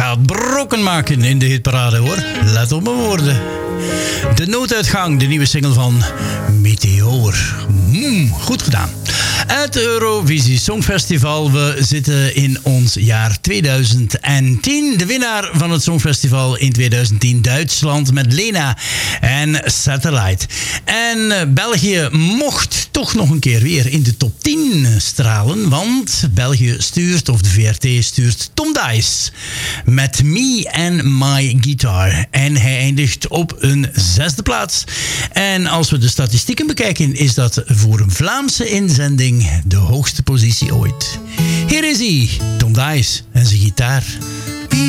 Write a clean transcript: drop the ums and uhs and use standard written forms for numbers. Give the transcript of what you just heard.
gaat brokken maken in de hitparade, hoor. Let op mijn woorden. De nooduitgang, de nieuwe single van Meteor. Goed gedaan. Het Eurovisie Songfestival. We zitten in ons jaar 2010. De winnaar van het Songfestival in 2010, Duitsland met Lena en Satellite. En België mocht toch nog een keer weer in de top 10 stralen, want België stuurt, of de VRT stuurt, Tom Dice met Me and My Guitar. En hij eindigt op een 6e plaats. En als we de statistieken bekijken, is dat voor een Vlaamse inzending de hoogste positie ooit. Hier is hij, Tom Dice en zijn gitaar.